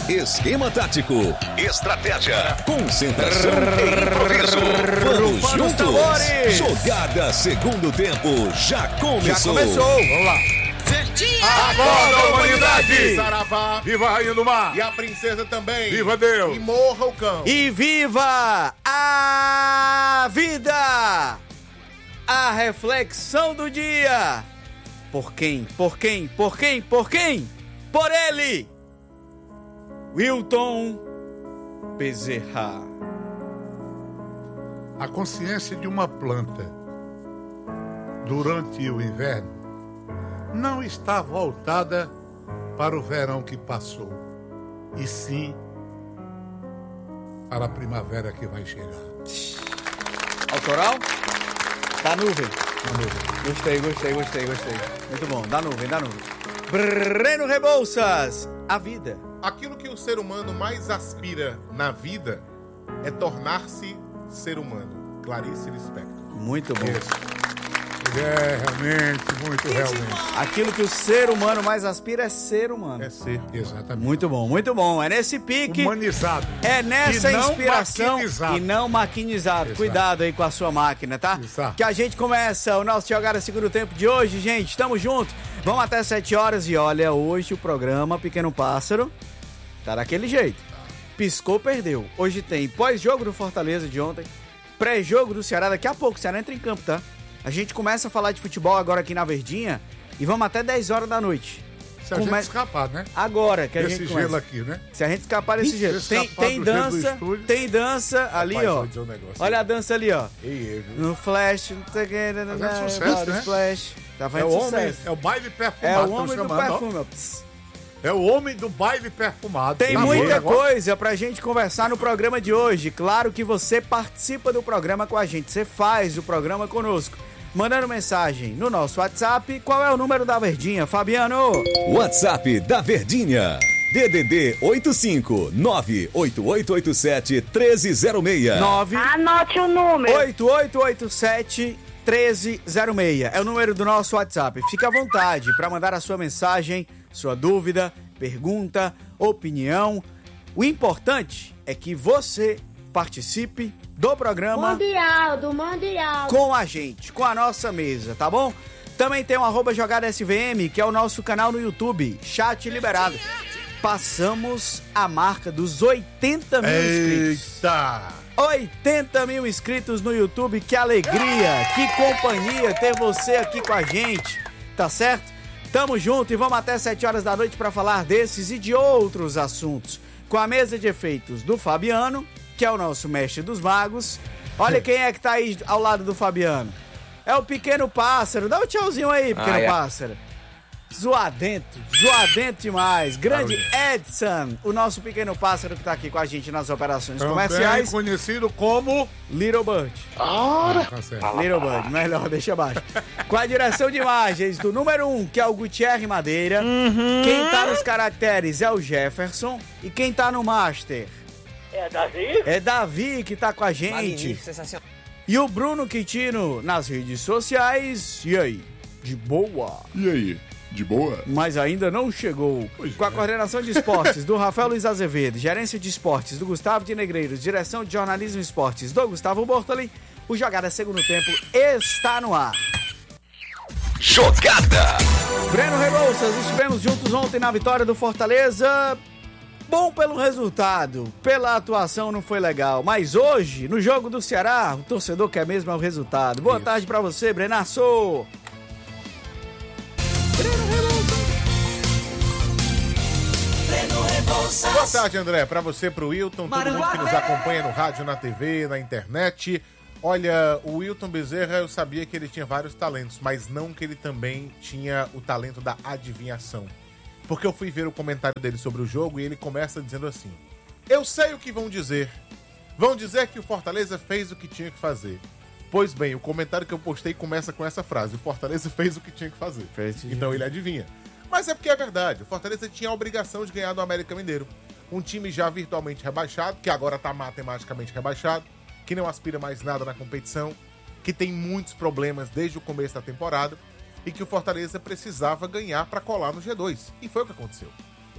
Esquema tático, estratégia, concentração e improviso. Vamos juntos. Jogada segundo tempo já começou. Vamos lá. Acorda, humanidade! Saravá, Viva a rainha do mar! e a princesa também. Viva Deus! E morra o cão. E viva a vida! A reflexão do dia. Por quem? Por quem? Por quem? Por quem? Por ele! Wilton Bezerra. A consciência de uma planta durante o inverno não está voltada para o verão que passou, e sim para a primavera que vai chegar. Autoral? Da nuvem. Gostei. Muito bom, da nuvem. Breno Rebouças, a vida. Aquilo que o ser humano mais aspira na vida é tornar-se ser humano. Clarice Lispector. Muito bom. Realmente. Aquilo que o ser humano mais aspira é ser humano. É ser. Exatamente. Muito bom. É nesse pique. Humanizado. É nessa E não inspiração maquinizado. e não maquinizado. Exato. Cuidado aí com a sua máquina, tá? Exato. Que a gente começa o nosso Jogada Segundo Tempo de hoje, gente. Tamo junto. Vamos até 7 horas e olha, hoje o programa Pequeno Pássaro tá daquele jeito. Piscou, perdeu. Hoje tem pós-jogo do Fortaleza de ontem, pré-jogo do Ceará. Daqui a pouco o Ceará entra em campo, tá? A gente começa a falar de futebol agora aqui na Verdinha e vamos até 10 horas da noite. Se a gente escapar, né? Agora que a Esse gente gelo começa. aqui, né? Se a gente escapar desse gelo. Se escapar Tem do gelo do dança, estúdio. tem dança ali, Rapaz, ó. vou dizer um negócio. Olha a dança ali, ó. Ei, viu? No flash, não sei o que, Fazendo sucesso, né? Splash. Tá É fazendo o homem, sucesso. é o baile perfumado. É o tão homem do chamando, ó. perfume, ó. Pss. É o homem do baile perfumado. Tem Tá muita bom, agora? coisa pra gente conversar no programa de hoje. Claro que você participa do programa com a gente. Você faz o programa conosco. Mandando mensagem no nosso WhatsApp. Qual é o número da Verdinha, Fabiano? WhatsApp da Verdinha. DDD 85-98887-1306. 9 Anote o número. 8887-1306. É o número do nosso WhatsApp. Fique à vontade para mandar a sua mensagem, sua dúvida, pergunta, opinião. O importante é que você participe do programa Do Mundial. com a gente, com a nossa mesa, tá bom? Também tem o @Jogada SVM, que é o nosso canal no YouTube, chat liberado. Passamos a marca dos 80 mil inscritos. Eita! 80 mil inscritos no YouTube, que alegria, que companhia ter você aqui com a gente, tá certo? Tamo junto e vamos até 7 horas da noite para falar desses e de outros assuntos, com a mesa de efeitos do Fabiano, que é o nosso mestre dos magos. Olha quem é que tá aí ao lado do Fabiano. É o Pequeno Pássaro, dá um tchauzinho aí, Pequeno Pássaro. Zoadento demais. Grande Edson, o nosso Pequeno Pássaro que tá aqui com a gente nas operações comerciais. Também conhecido como... Little Bird. Tá certo. Little Bird, melhor, deixa abaixo. Com a direção de imagens do número 1, que é o Gutierre Madeira. Quem tá nos caracteres é o Jefferson. E quem tá no master? É Davi que tá com a gente. Sensacional. E o Bruno Quintino nas redes sociais. E aí? De boa? E aí, de boa? Mas ainda não chegou. Com a coordenação de esportes do Rafael Luiz Azevedo, gerência de esportes do Gustavo de Negreiros, direção de jornalismo e esportes do Gustavo Bortoli, o Jogada Segundo Tempo está no ar. Jogada. Breno Rebouças, estivemos juntos ontem na vitória do Fortaleza. Bom pelo resultado, pela atuação não foi legal, mas hoje, no jogo do Ceará, o torcedor quer mesmo é o resultado. Boa tarde pra você, Brenaço. Boa tarde, André. Pra você, pro Wilton, todo mundo que nos acompanha no rádio, na TV, na internet. Olha, o Wilton Bezerra, eu sabia que ele tinha vários talentos, mas não que ele também tinha o talento da adivinhação. Porque eu fui ver o comentário dele sobre o jogo e ele começa dizendo assim: eu sei o que vão dizer. Vão dizer que o Fortaleza fez o que tinha que fazer. Pois bem, o comentário que eu postei começa com essa frase: o Fortaleza fez o que tinha que fazer. Então ele adivinha. Mas é porque é verdade. O Fortaleza tinha a obrigação de ganhar do América Mineiro. Um time já virtualmente rebaixado, que agora está matematicamente rebaixado, que não aspira mais nada na competição, que tem muitos problemas desde o começo da temporada e que o Fortaleza precisava ganhar para colar no G2. E foi o que aconteceu.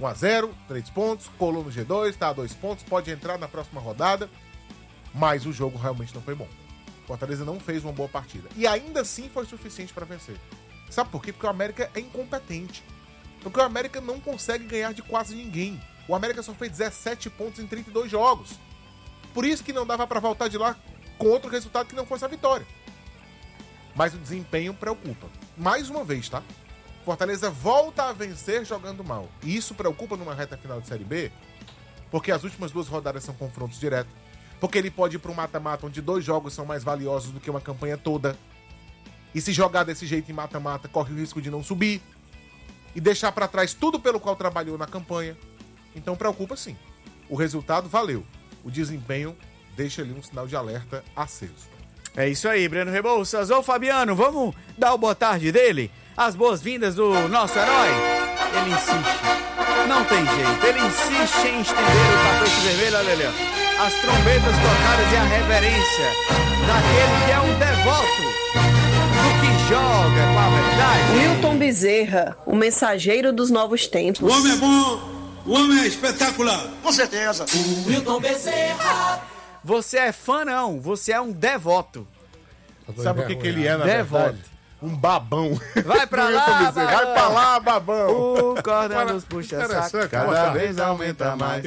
1-0, 3 pontos, colou no G2, tá a 2 pontos, pode entrar na próxima rodada, mas o jogo realmente não foi bom. Fortaleza não fez uma boa partida. E ainda assim foi suficiente para vencer. Sabe por quê? Porque o América é incompetente. Porque o América não consegue ganhar de quase ninguém. O América só fez 17 pontos em 32 jogos. Por isso que não dava para voltar de lá com outro resultado que não fosse a vitória. Mas o desempenho preocupa. Mais uma vez, tá? Fortaleza volta a vencer jogando mal. E isso preocupa numa reta final de Série B, porque as últimas 2 rodadas são confrontos diretos. Porque ele pode ir para um mata-mata onde 2 jogos são mais valiosos do que uma campanha toda. E se jogar desse jeito em mata-mata, corre o risco de não subir. E deixar para trás tudo pelo qual trabalhou na campanha. Então preocupa sim. O resultado valeu. O desempenho deixa ali um sinal de alerta aceso. É isso aí, Breno Rebouças. Ô, Fabiano, vamos dar o boa tarde dele? As boas-vindas do nosso herói? Ele insiste. Não tem jeito. Ele insiste em estender o tapete vermelho, olha ali, ó. As trombetas tocadas e a reverência daquele que é um devoto do que joga com a verdade. Wilton Bezerra, o mensageiro dos novos tempos. O homem é bom, o homem é espetacular. Com certeza. O Wilton Bezerra. Você é fã, não. Você é um devoto. Sabe o que ele é, na Devoto. verdade? Um babão. Vai pra lá, babão. Vai pra lá, babão. O cordão dos puxa-saco cada vez aumenta mais.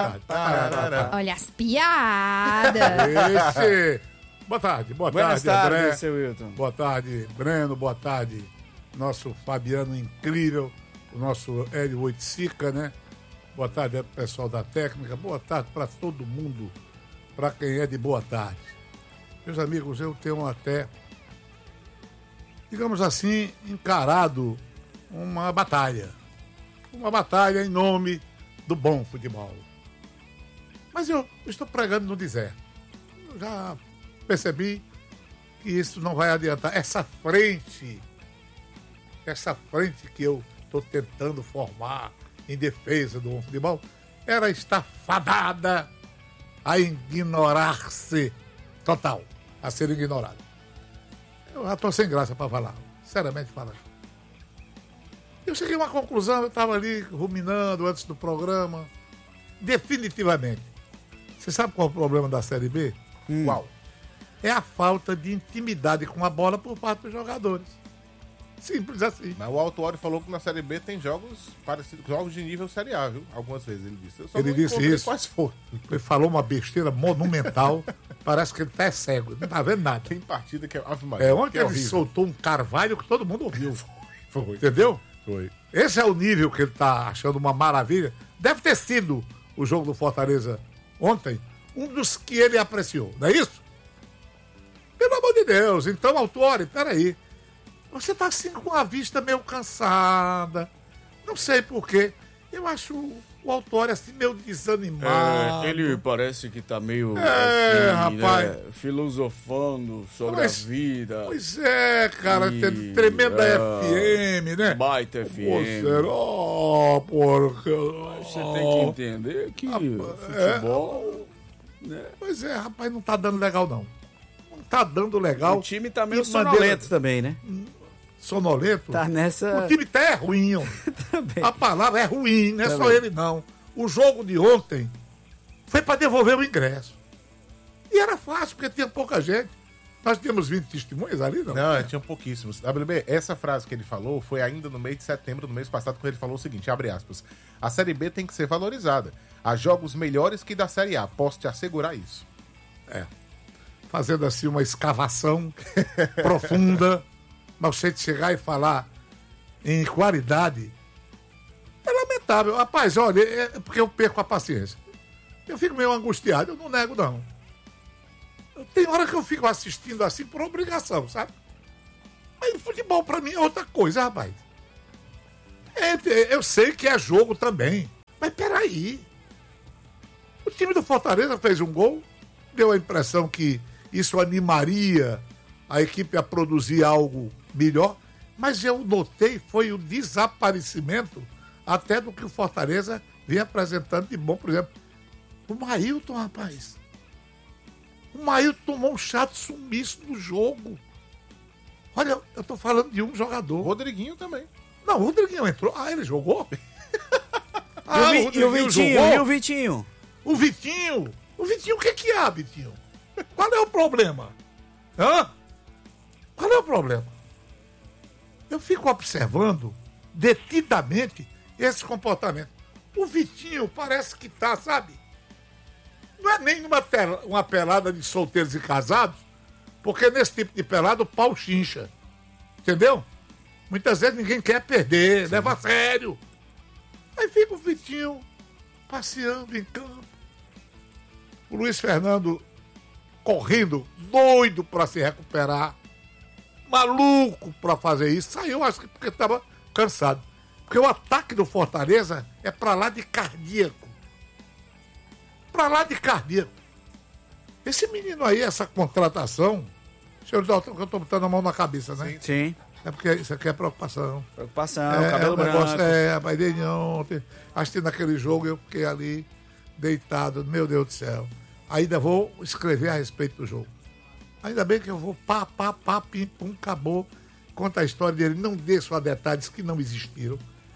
Olha as piadas. Esse. Boa tarde, Buenas tardes, André. seu Wilton. Boa tarde, Breno. Boa tarde, nosso Fabiano incrível, o nosso Hélio Oiticica, né? Boa tarde ao pessoal da técnica. Boa tarde para todo mundo, para quem é de boa tarde. Meus amigos, eu tenho até, digamos assim, encarado uma batalha. Uma batalha em nome do bom futebol. Mas eu estou pregando no deserto. Eu já percebi que isso não vai adiantar. Essa frente que eu estou tentando formar em defesa do bom futebol, ela está fadada a ignorar-se total, a ser ignorada. Eu já estou sem graça para falar, sinceramente falando. Eu cheguei a uma conclusão, eu estava ali ruminando antes do programa, definitivamente. Você sabe qual é o problema da Série B? Qual? É a falta de intimidade com a bola por parte dos jogadores. Simples assim. Mas o Autuori falou que na Série B tem jogos parecidos, jogos de nível Série A, viu? Algumas vezes ele disse. Eu só Ele não disse encontrei isso. Quais foram. Ele falou uma besteira monumental. Parece que ele tá cego, não tá vendo nada. Tem partida que é Ave Maria, Ontem que é ele horrível. soltou um carvalho que todo mundo ouviu. Foi. Entendeu? Foi. Esse é o nível que ele tá achando uma maravilha. Deve ter sido o jogo do Fortaleza ontem, um dos que ele apreciou, não é isso? Pelo amor de Deus. Então, Autuori, peraí. Você tá assim com a vista meio cansada. Não sei porquê. Eu acho o Autuori assim meio desanimado. Ele parece que tá meio rapaz. né, filosofando sobre Mas- a vida. Pois é, cara. E, Tem tremenda FM, né? Baita FM. Será, porque... Você tem que entender que futebol... Pois é, rapaz, não tá dando legal, não. Não tá dando legal. O time tá meio De maneira- sonolento também, né? Sonolento? Tá nessa... O time tá é ruim, ó. Também. A palavra é ruim, não é só Também. ele, não. O jogo de ontem foi pra devolver o ingresso. E era fácil, porque tinha pouca gente. Nós tínhamos 20 testemunhas ali, não? Não, tinha pouquíssimos. WB, essa frase que ele falou foi ainda no mês de setembro do mês passado, quando ele falou o seguinte, abre aspas, a Série B tem que ser valorizada. Há jogos melhores que da Série A, posso te assegurar isso. Fazendo assim uma escavação profunda, mas você chegar e falar em qualidade é lamentável. Rapaz, olha, é porque eu perco a paciência. Eu fico meio angustiado, eu não nego, não. Tem hora que eu fico assistindo assim por obrigação, sabe? Mas futebol pra mim é outra coisa, rapaz. Eu sei que é jogo também, mas peraí. O time do Fortaleza fez um gol, deu a impressão que isso animaria a equipe a produzir algo melhor, mas eu notei foi o desaparecimento até do que o Fortaleza vinha apresentando de bom. Por exemplo, o Mailton, rapaz. O Mailton tomou um chato sumiço no jogo. Olha, eu tô falando de um jogador. Rodriguinho também. Não, o Rodriguinho entrou. Ah, ele jogou? E o Vitinho? jogou? O Vitinho? O Vitinho, o que há, Vitinho? Qual é o problema? Hã? Qual é o problema? Eu fico observando detidamente esse comportamento. O Vitinho parece que tá, sabe? Não é nem uma pelada de solteiros e casados, porque nesse tipo de pelada o pau chincha. Entendeu? Muitas vezes ninguém quer perder, leva a sério. Aí fica o Vitinho passeando em campo. O Luiz Fernando correndo, doido para se recuperar. Maluco para fazer isso. Saiu, acho que porque estava cansado. Porque o ataque do Fortaleza é para lá de cardíaco. Para lá de cardíaco. Esse menino aí, essa contratação... Senhor Dalton, que eu estou botando a mão na cabeça, né? Sim. É porque isso aqui é preocupação. Cabelo branco. Rapaz, desde ontem, assistindo aquele jogo, eu fiquei ali, deitado, meu Deus do céu. Ainda vou escrever a respeito do jogo. Ainda bem que eu vou pim, pum, acabou. Conta a história dele, não dê só detalhes que não existiram.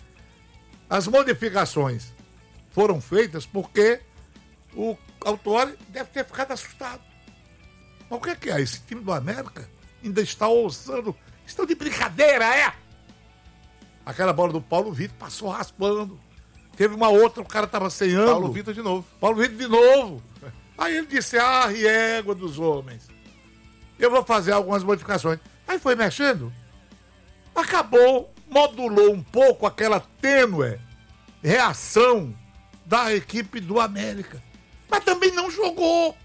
As modificações foram feitas porque o Autuori deve ter ficado assustado. Mas o que é? Esse time do América ainda está ousando. Estão de brincadeira, é? Aquela bola do Paulo Vitor passou raspando. Teve uma outra, o cara estava sem ângulo. Paulo Vitor de novo. Aí ele disse, riégua dos homens. Eu vou fazer algumas modificações. Aí foi mexendo. Acabou, modulou um pouco aquela tênue reação da equipe do América. Mas também não jogou.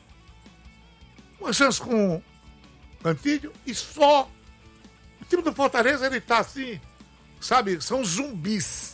Uma chance com o Cantídio e só. O time do Fortaleza, ele tá assim, sabe, são zumbis.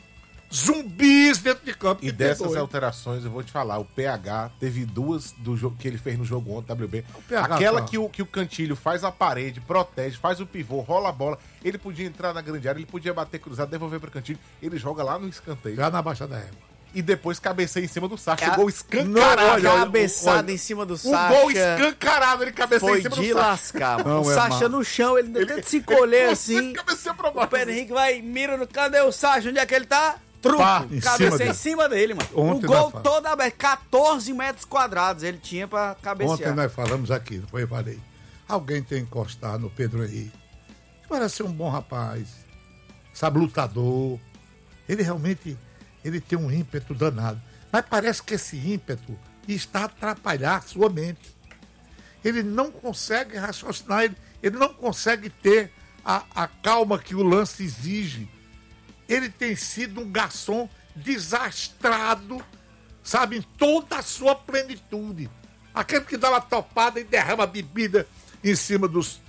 Zumbis dentro de campo. E dessas alterações, eu vou te falar, o PH teve duas do jogo que ele fez no jogo ontem, WB. Aquela que o Cantilho faz a parede, protege, faz o pivô, rola a bola. Ele podia entrar na grande área, ele podia bater cruzado, devolver para o Cantilho. Ele joga lá no escanteio. Já na Baixada da Égua. E depois cabeceia em cima do Sacha. O gol escancarado. Cabeçada em cima do Sacha. O gol escancarado, ele cabeceia em cima do Sacha. Foi de lascar. O Sacha no chão, ele tenta se colher assim. O Pedro Henrique vai, mira no... Cadê o Sacha? Onde é que ele tá? Truco. Cabeceia em cima dele, mano. Ontem o gol todo aberto. 14 metros quadrados ele tinha pra cabecear. Ontem nós falamos aqui, não foi? Eu falei. Alguém tem que encostar no Pedro Henrique. Parece ser um bom rapaz. Sabe, lutador. Ele realmente... Ele tem um ímpeto danado. Mas parece que esse ímpeto está a atrapalhar a sua mente. Ele não consegue raciocinar, ele não consegue ter a calma que o lance exige. Ele tem sido um garçom desastrado, sabe, em toda a sua plenitude. Aquele que dá uma topada e derrama bebida em cima dos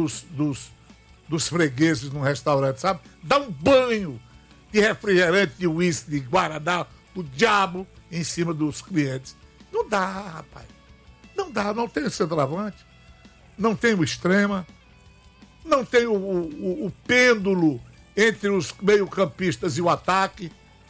fregueses num restaurante, sabe? Dá um banho de refrigerante, de uísque, de guaraná, o diabo em cima dos clientes. Não dá, rapaz. Não dá, não tem o centroavante, não tem o extrema, não tem o pêndulo entre os meio-campistas e o ataque.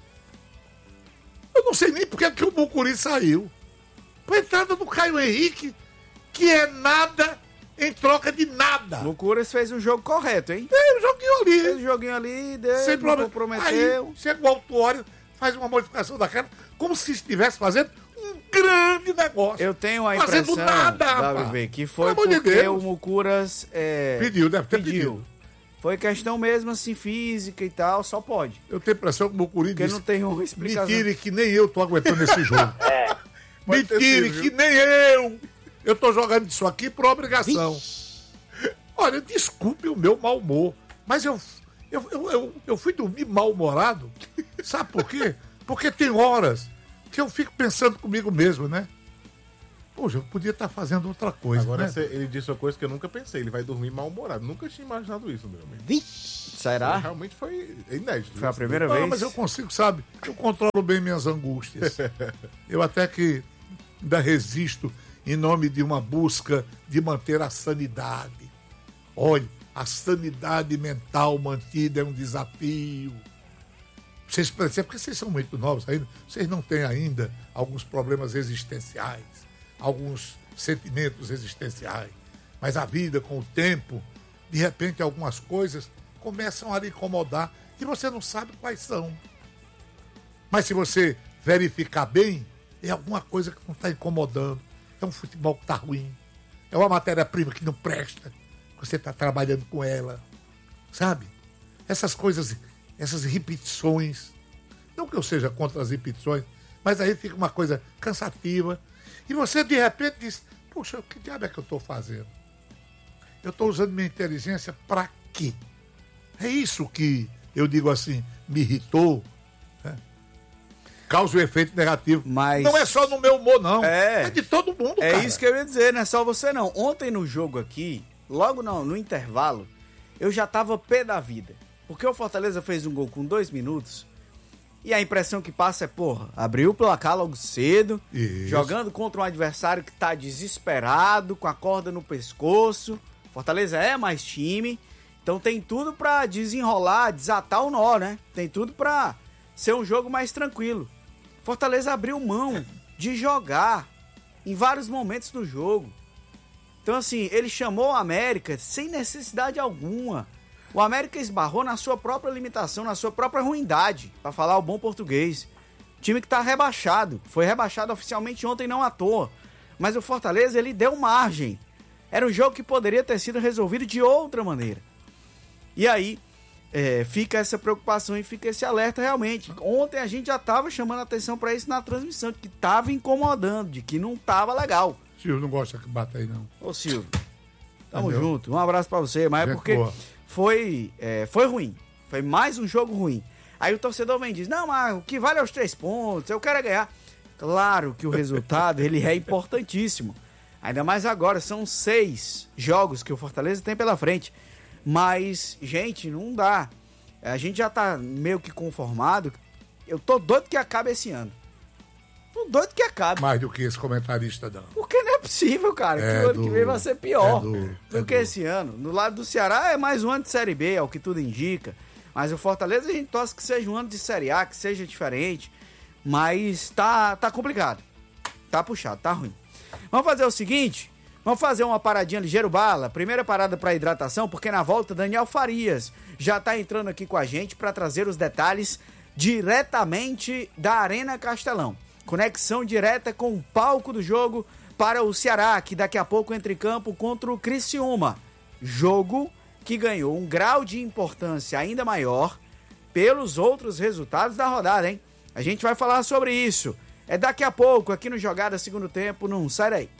Eu não sei nem porque que o Mucuri saiu. A entrada do Caio Henrique, que é nada em troca de nada. Mucuras fez um jogo correto, hein? Fez um joguinho ali, deu, sem problema. comprometeu. Aí chega o Autuori, faz uma modificação daquela, como se estivesse fazendo um grande negócio. Eu tenho a impressão, WB, que foi porque o Mucuras pediu, deve ter pedido. Foi questão mesmo assim, física e tal, só pode. Eu tenho a impressão que o Mucuri disse... Porque não tem uma explicação. Me tire que nem eu tô aguentando esse jogo. Me tire que nem eu... Eu tô jogando isso aqui por obrigação. Olha, desculpe o meu mau humor, mas eu fui dormir mal-humorado. Sabe por quê? Porque tem horas que eu fico pensando comigo mesmo, né? Poxa, eu podia estar fazendo outra coisa. Agora, né? Ele disse uma coisa que eu nunca pensei. Ele vai dormir mal-humorado. Nunca tinha imaginado isso, meu amigo. Será? Realmente foi inédito. Foi a primeira vez? Mas eu consigo, sabe? Eu controlo bem minhas angústias. Eu até que ainda resisto em nome de uma busca de manter a sanidade. Olha, a sanidade mental mantida é um desafio. Vocês percebem, porque vocês são muito novos ainda, vocês não têm ainda alguns problemas existenciais, alguns sentimentos existenciais. Mas a vida, com o tempo, de repente algumas coisas começam a lhe incomodar e você não sabe quais são. Mas se você verificar bem, é alguma coisa que não está incomodando. É um futebol que está ruim. É uma matéria-prima que não presta. Você está trabalhando com ela. Sabe? Essas coisas, essas repetições. Não que eu seja contra as repetições, mas aí fica uma coisa cansativa. E você, de repente, diz, poxa, o que diabo é que eu estou fazendo? Eu estou usando minha inteligência para quê? É isso que, eu digo assim, me irritou. Né? Causa um efeito negativo. Mas... não é só no meu humor, não. É de todo mundo, cara. É isso que eu ia dizer, não é só você, não. Ontem no jogo aqui, logo no intervalo, eu já tava pé da vida. Porque o Fortaleza fez um gol com 2 minutos e a impressão que passa é, porra, abriu o placar logo cedo, Isso. jogando contra um adversário que tá desesperado, com a corda no pescoço. Fortaleza é mais time, então tem tudo pra desenrolar, desatar o nó, né? Tem tudo pra ser um jogo mais tranquilo. Fortaleza abriu mão de jogar em vários momentos do jogo. Então, assim, ele chamou o América sem necessidade alguma. O América esbarrou na sua própria limitação, na sua própria ruindade, para falar o bom português. Time que tá rebaixado. Foi rebaixado oficialmente ontem, não à toa. Mas o Fortaleza, ele deu margem. Era um jogo que poderia ter sido resolvido de outra maneira. E aí, fica essa preocupação e fica esse alerta realmente. Ontem a gente já tava chamando a atenção para isso na transmissão, de que tava incomodando, de que não tava legal. Silvio não gosta que bata aí, não. Ô, Silvio, tamo junto. Um abraço pra você, mas é porque foi ruim. Foi mais um jogo ruim. Aí o torcedor vem e diz, não, mas o que vale é os 3 pontos, eu quero é ganhar. Claro que o resultado, ele é importantíssimo. Ainda mais agora, são 6 jogos que o Fortaleza tem pela frente. Mas, gente, não dá. A gente já tá meio que conformado. Eu tô doido que acabe esse ano. Tô doido que acabe. Mais do que esse comentarista, não. Porque não é possível, cara, que o ano que vem vai ser pior do que esse ano. No lado do Ceará é mais um ano de Série B, é o que tudo indica. Mas o Fortaleza a gente torce que seja um ano de Série A, que seja diferente. Mas tá complicado. Tá puxado, tá ruim. Vamos fazer o seguinte, vamos fazer uma paradinha ligeiro bala. Primeira parada para hidratação, porque na volta Daniel Farias já tá entrando aqui com a gente para trazer os detalhes diretamente da Arena Castelão. Conexão direta com o palco do jogo para o Ceará, que daqui a pouco entra em campo contra o Criciúma. Jogo que ganhou um grau de importância ainda maior pelos outros resultados da rodada, hein? A gente vai falar sobre isso. É daqui a pouco, aqui no Jogada Segundo Tempo, não sai daí.